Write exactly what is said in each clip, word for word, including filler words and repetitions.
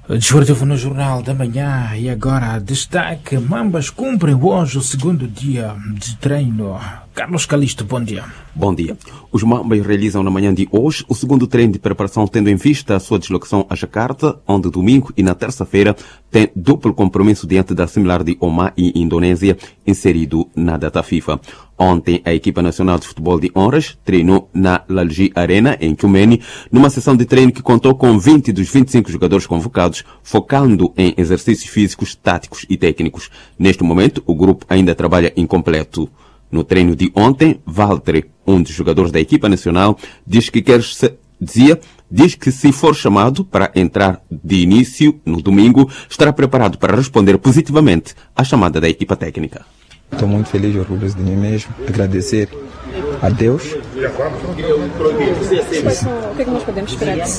Desportivo no Jornal da Manhã e agora destaque: Mambas cumprem hoje o segundo dia de treino. Carlos Calisto, bom dia. Bom dia. Os Mambas realizam na manhã de hoje o segundo treino de preparação, tendo em vista a sua deslocação a Jakarta, onde domingo e na terça-feira tem duplo compromisso diante da similar de Oman e Indonésia, inserido na data FIFA. Ontem, a equipa nacional de futebol de honras treinou na Lalji Arena, em Tchumeni, numa sessão de treino que contou com vinte dos vinte e cinco jogadores convocados, focando em exercícios físicos, táticos e técnicos. Neste momento, o grupo ainda trabalha incompleto. No treino de ontem, Valtteri, um dos jogadores da equipa nacional, diz que quer se, dizia, diz que se for chamado para entrar de início no domingo, estará preparado para responder positivamente à chamada da equipa técnica. Estou muito feliz e orgulhoso de mim mesmo, agradecer a Deus. O que é que nós podemos esperar de si?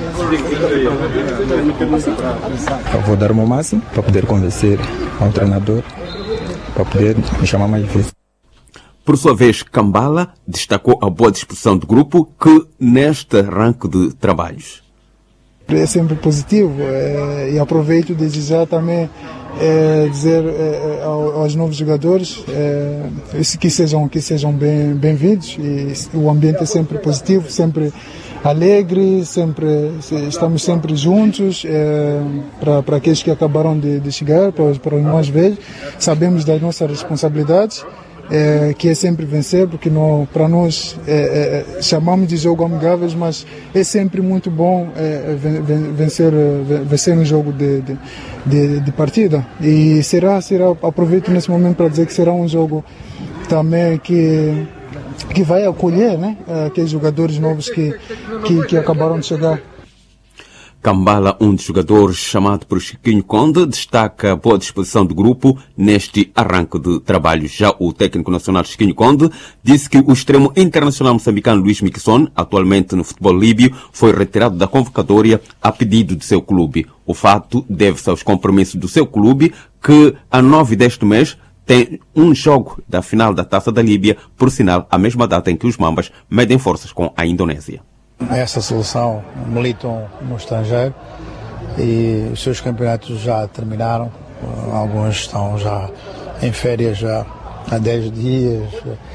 Eu vou dar o meu máximo para poder convencer ao treinador, para poder me chamar mais vezes. Por sua vez, Kambala destacou a boa disposição do grupo que neste arranque de trabalhos. É sempre positivo é, e aproveito de desejar também é, dizer é, aos novos jogadores é, que sejam, que sejam bem, bem-vindos, e o ambiente é sempre positivo, sempre alegre, sempre, estamos sempre juntos é, para, para aqueles que acabaram de, de chegar, para, para nós ver, sabemos das nossas responsabilidades. É, que é sempre vencer, porque não, para nós é, é, chamamos de jogo amigáveis, mas é sempre muito bom é, vencer, vencer um jogo de, de, de, de partida. E será, será, aproveito nesse momento para dizer que será um jogo também que, que vai acolher, né, aqueles jogadores novos que, que, que acabaram de chegar. Kambala, um dos jogadores chamado por Chiquinho Conde, destaca a boa disposição do grupo neste arranque de trabalho. Já o técnico nacional Chiquinho Conde disse que o extremo internacional moçambicano Luís Miquissone, atualmente no futebol líbio, foi retirado da convocatória a pedido de seu clube. O fato deve-se aos compromissos do seu clube, que a nove deste mês tem um jogo da final da Taça da Líbia, por sinal, a mesma data em que os Mambas medem forças com a Indonésia. Essa seleção militam no estrangeiro e os seus campeonatos já terminaram. Alguns estão já em férias já há dez dias,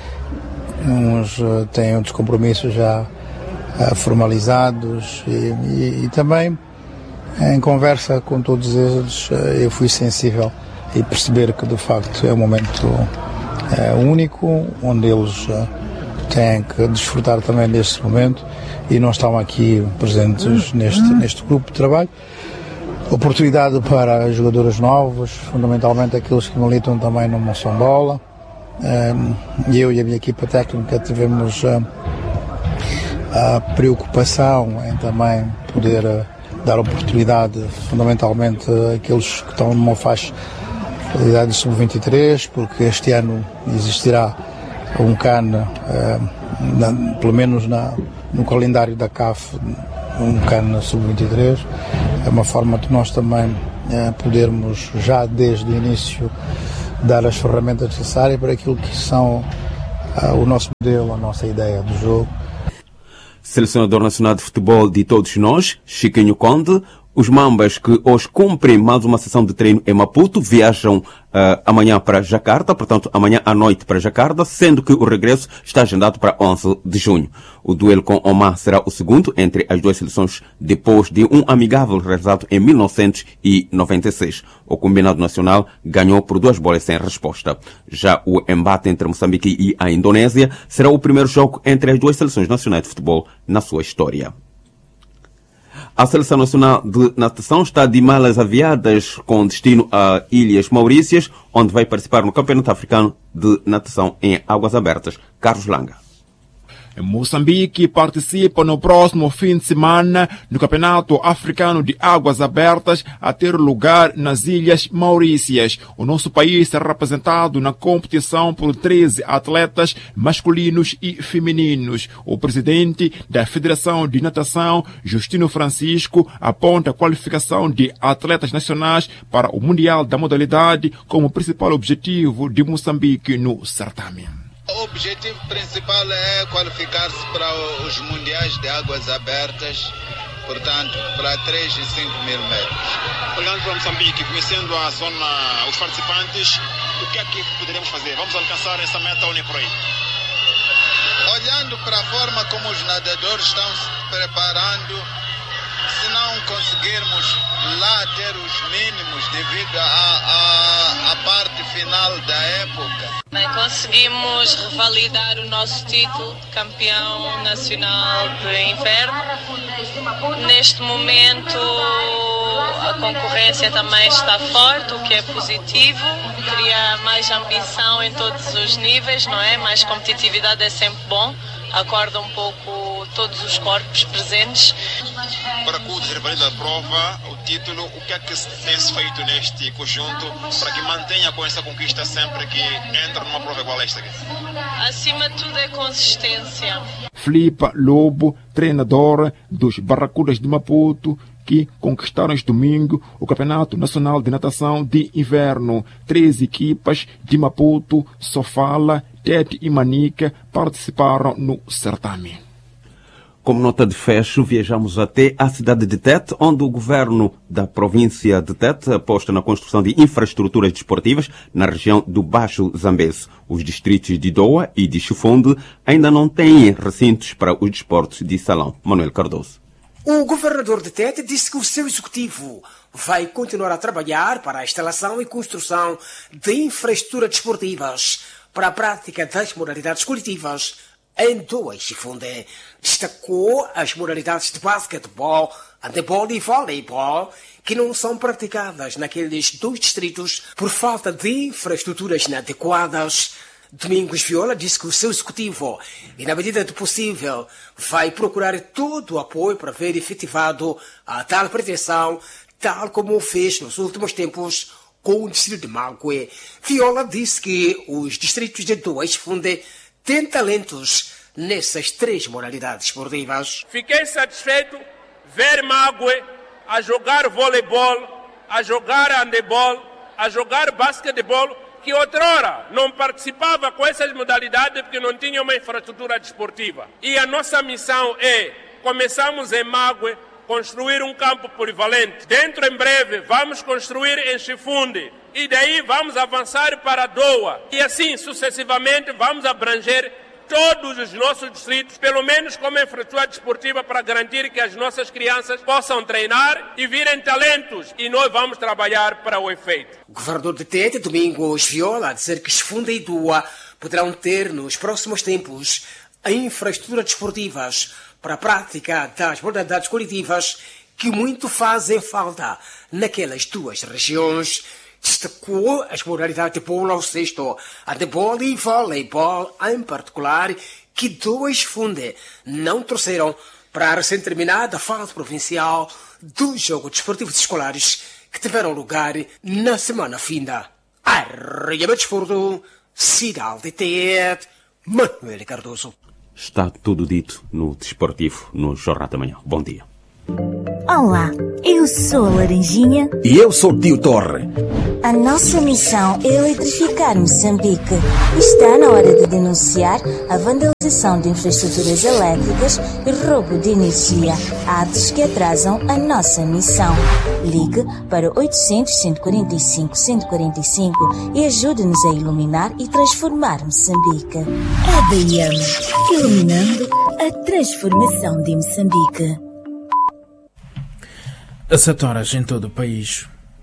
uns têm outros compromissos já formalizados e, e, e também em conversa com todos eles eu fui sensível e perceber que de facto é um momento é, único, onde eles têm que desfrutar também deste momento e não estão aqui presentes neste, neste grupo de trabalho. Oportunidade para jogadores novos, fundamentalmente aqueles que militam também no Moçambola. Eu e a minha equipa técnica tivemos a preocupação em também poder dar oportunidade fundamentalmente àqueles que estão numa faixa de idade de sub vinte e três, porque este ano existirá um C A N, na, pelo menos na, no calendário da C A F, um C A N sub vinte e três. É uma forma de nós também eh, podermos já desde o início dar as ferramentas necessárias para aquilo que são ah, o nosso modelo, a nossa ideia do jogo. Selecionador nacional de futebol de todos nós, Chiquinho Conde. Os Mambas, que hoje cumprem mais uma sessão de treino em Maputo, viajam uh, amanhã para Jakarta, portanto amanhã à noite para Jakarta, sendo que o regresso está agendado para onze de junho. O duelo com Oman será o segundo entre as duas seleções depois de um amigável realizado em mil novecentos e noventa e seis. O combinado nacional ganhou por duas bolas sem resposta. Já o embate entre Moçambique e a Indonésia será o primeiro jogo entre as duas seleções nacionais de futebol na sua história. A Seleção Nacional de Natação está de malas aviadas com destino a Ilhas Maurícias, onde vai participar no Campeonato Africano de Natação em Águas Abertas. Carlos Langa. Moçambique participa no próximo fim de semana no Campeonato Africano de Águas Abertas a ter lugar nas Ilhas Maurícias. O nosso país será representado na competição por treze atletas masculinos e femininos. O presidente da Federação de Natação, Justino Francisco, aponta a qualificação de atletas nacionais para o Mundial da modalidade como principal objetivo de Moçambique no certame. O objetivo principal é qualificar-se para os mundiais de águas abertas, portanto, para três e cinco mil metros. Olhando para Moçambique, conhecendo a zona, os participantes, o que é que poderemos fazer? Vamos alcançar essa meta ou nem por aí? Olhando para a forma como os nadadores estão se preparando, se não conseguirmos lá ter os mínimos devido à parte final da época. Bem, conseguimos revalidar o nosso título de campeão nacional de inverno. Neste momento a concorrência também está forte, o que é positivo. Cria mais ambição em todos os níveis, não é? Mais competitividade é sempre bom. Acorda um pouco todos os corpos presentes. Para que o desrevalida a prova, o título, o que é que tem-se feito neste conjunto para que mantenha com essa conquista sempre que entra numa prova igual a esta aqui? Acima de tudo é consistência. Filipe Lobo, treinador dos Barracudas de Maputo, que conquistaram este domingo o Campeonato Nacional de Natação de Inverno. Três equipas de Maputo, Sofala, Tete e Manica participaram no certame. Como nota de fecho, viajamos até a cidade de Tete, onde o governo da província de Tete aposta na construção de infraestruturas desportivas na região do Baixo Zambeze. Os distritos de Doa e de Chifunde ainda não têm recintos para os desportos de salão. Manuel Cardoso. O governador de Tete disse que o seu executivo vai continuar a trabalhar para a instalação e construção de infraestruturas desportivas para a prática das modalidades coletivas em Doa e Chifunde. Destacou as modalidades de basquetebol, handebol e voleibol, que não são praticadas naqueles dois distritos por falta de infraestruturas inadequadas. Domingos Viola disse que o seu executivo, e na medida do possível, vai procurar todo o apoio para ver efetivado a tal pretensão, tal como o fez nos últimos tempos com o distrito de Malgue. Viola disse que os distritos de Doa e Chifunde têm talentos nessas três modalidades esportivas. Fiquei satisfeito ver Malgue a jogar voleibol, a jogar handebol, a jogar basquetebol, que outrora não participava com essas modalidades porque não tinha uma infraestrutura desportiva. E a nossa missão é, começamos em Malgue, construir um campo polivalente. Dentro, em breve, vamos construir em Chifunde. E daí vamos avançar para Doa. E assim, sucessivamente, vamos abranger todos os nossos distritos, pelo menos com uma infraestrutura desportiva para garantir que as nossas crianças possam treinar e virem talentos. E nós vamos trabalhar para o efeito. O governador de Tete, Domingos Viola, a dizer que Chifunde e Doa poderão ter, nos próximos tempos, infraestruturas desportivas para a prática das modalidades coletivas que muito fazem falta naquelas duas regiões. Destacou as modalidades de polo ao cesto, handebol e voleibol em particular, que Doa e Chifunde não trouxeram para a recém-terminada fase provincial dos Jogos Desportivos Escolares que tiveram lugar na semana finda. Arreia Desporto, Cidade de Tete, Manuel Cardoso. Está tudo dito no Desportivo, no Jornal da Manhã. Bom dia. Olá, eu sou a Laranjinha. E eu sou o Tio Torre. A nossa missão é eletrificar Moçambique. Está na hora de denunciar a vandalização de infraestruturas elétricas e roubo de energia, atos que atrasam a nossa missão. Ligue para oitocentos, cento e quarenta e cinco, cento e quarenta e cinco e ajude-nos a iluminar e transformar Moçambique. A D I M, iluminando a transformação de Moçambique. A sete horas em todo o país.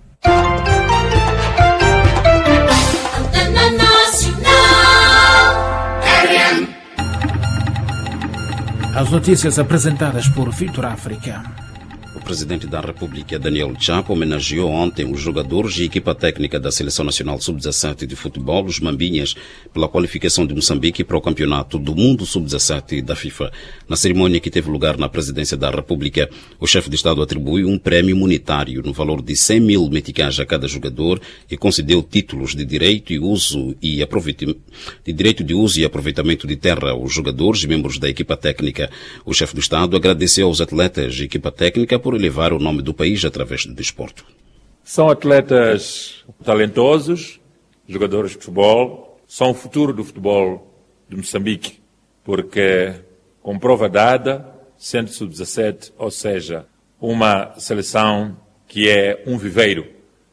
As notícias apresentadas por Vitor África. O presidente da República, Daniel Chapo, homenageou ontem os jogadores e equipa técnica da Seleção Nacional sub dezassete de futebol, os Mambinhas, pela qualificação de Moçambique para o Campeonato do Mundo sub dezassete da FIFA. Na cerimônia que teve lugar na presidência da República, o chefe de Estado atribuiu um prémio monetário no valor de cem mil meticais a cada jogador e concedeu títulos de direito e uso e aproveitamento, de direito de uso e aproveitamento de terra aos jogadores e membros da equipa técnica. O chefe do Estado agradeceu aos atletas e equipa técnica por elevar o nome do país através do desporto. São atletas talentosos, jogadores de futebol, são o futuro do futebol de Moçambique, porque com prova dada, sendo sub dezassete, ou seja, uma seleção que é um viveiro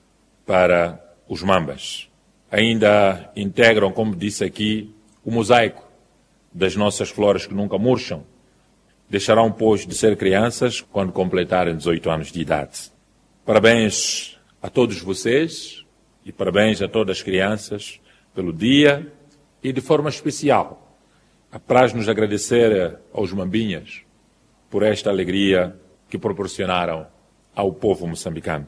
para os Mambas. Ainda integram, como disse aqui, o mosaico das nossas flores que nunca murcham. Deixarão, pois, de ser crianças quando completarem dezoito anos de idade. Parabéns a todos vocês e parabéns a todas as crianças pelo dia e, de forma especial, apraz-nos agradecer aos Mambinhas por esta alegria que proporcionaram ao povo moçambicano.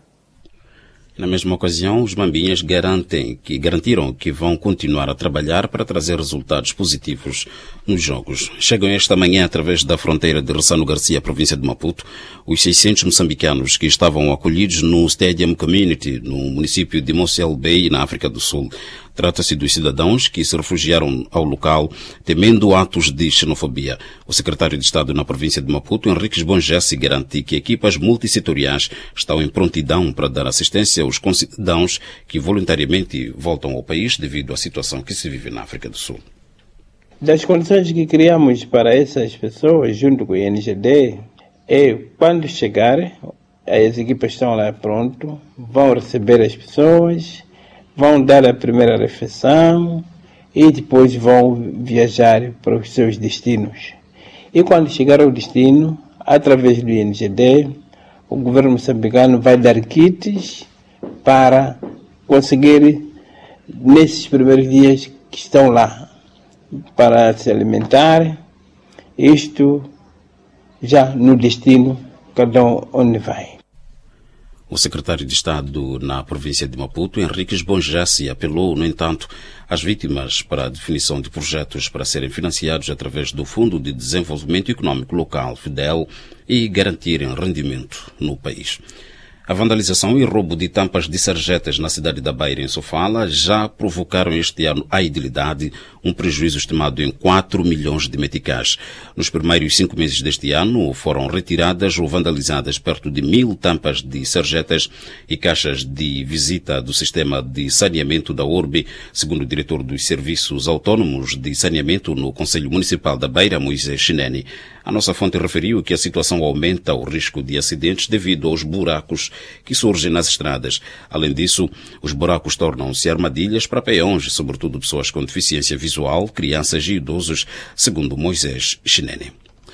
Na mesma ocasião, os Mambinhas garantem que, garantiram que vão continuar a trabalhar para trazer resultados positivos nos jogos. Chegam esta manhã, através da fronteira de Ressano Garcia, província de Maputo, os seiscentos moçambicanos que estavam acolhidos no Stadium Community, no município de Mossel Bay, na África do Sul. Trata-se dos cidadãos que se refugiaram ao local temendo atos de xenofobia. O secretário de Estado na província de Maputo, Henriques Bonjassi, garante que equipas multissetoriais estão em prontidão para dar assistência aos concidadãos que voluntariamente voltam ao país devido à situação que se vive na África do Sul. Das condições que criamos para essas pessoas, junto com o I N G D, é quando chegarem, as equipas estão lá pronto, vão receber as pessoas, vão dar a primeira refeição e depois vão viajar para os seus destinos. E quando chegar ao destino, através do I N G D, o governo moçambicano vai dar kits para conseguir, nesses primeiros dias que estão lá, para se alimentar, isto já no destino, cada um onde vai. O secretário de Estado na província de Maputo, Henriques Bonjassi, apelou, no entanto, às vítimas para a definição de projetos para serem financiados através do Fundo de Desenvolvimento Econômico Local, FIDEL, e garantirem rendimento no país. A vandalização e roubo de tampas de sarjetas na cidade da Beira, em Sofala, já provocaram este ano à idilidade um prejuízo estimado em quatro milhões de meticais. Nos primeiros cinco meses deste ano foram retiradas ou vandalizadas perto de mil tampas de sarjetas e caixas de visita do sistema de saneamento da Urbe, segundo o diretor dos Serviços Autônomos de Saneamento no Conselho Municipal da Beira, Moisés Chineni. A nossa fonte referiu que a situação aumenta o risco de acidentes devido aos buracos que surgem nas estradas. Além disso, os buracos tornam-se armadilhas para peões, sobretudo pessoas com deficiência visual, crianças e idosos, segundo Moisés Chineni.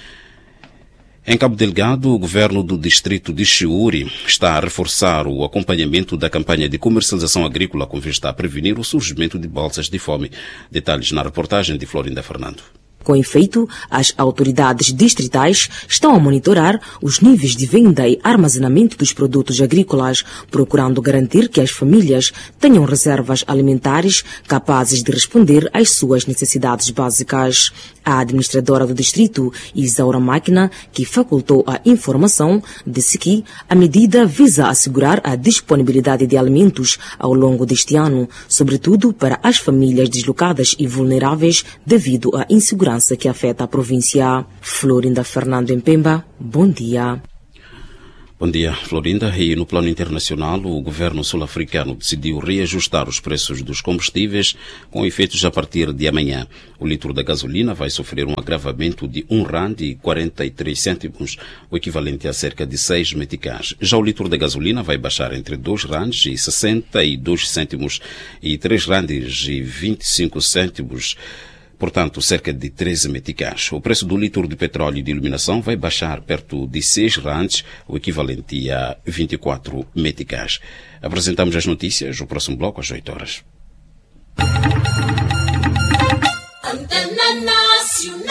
Em Cabo Delgado, o governo do distrito de Chiuri está a reforçar o acompanhamento da campanha de comercialização agrícola com vista a prevenir o surgimento de bolsas de fome. Detalhes na reportagem de Florinda Fernando. Com efeito, as autoridades distritais estão a monitorar os níveis de venda e armazenamento dos produtos agrícolas, procurando garantir que as famílias tenham reservas alimentares capazes de responder às suas necessidades básicas. A administradora do distrito, Isaura Máquina, que facultou a informação, disse que a medida visa assegurar a disponibilidade de alimentos ao longo deste ano, sobretudo para as famílias deslocadas e vulneráveis devido à insegurança que afeta a província. Florinda Fernando em Pemba, bom dia. Bom dia, Florinda. E no plano internacional, o governo sul-africano decidiu reajustar os preços dos combustíveis com efeitos a partir de amanhã. O litro da gasolina vai sofrer um agravamento de um rand e quarenta e três cêntimos, o equivalente a cerca de seis meticais. Já o litro da gasolina vai baixar entre dois rands e sessenta e dois cêntimos e três rands e vinte e cinco cêntimos, portanto, cerca de treze meticais. O preço do litro de petróleo e de iluminação vai baixar perto de seis rands, o equivalente a vinte e quatro meticais. Apresentamos as notícias, o próximo bloco às oito horas. Antena Nacional.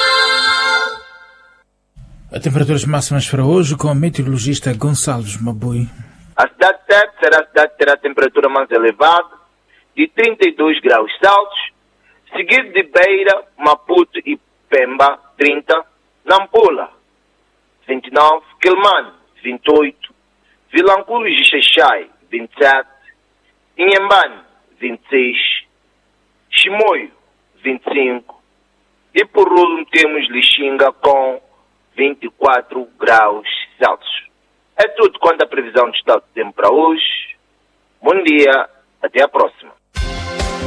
A temperaturas máximas para hoje com o meteorologista Gonçalves Mabui. A cidade de Tete será a cidade que terá a temperatura mais elevada, de trinta e dois graus Celsius, seguido de Beira, Maputo e Pemba, trinta, Nampula, vinte e nove, Quelimane, vinte e oito, Vilanculo e Xaixai, vinte e sete, Inhambane, vinte e seis, Chimoio, vinte e cinco, e por último temos Lixinga com vinte e quatro graus Celsius. É tudo quanto a previsão de estado de tempo para hoje. Bom dia, até a próxima.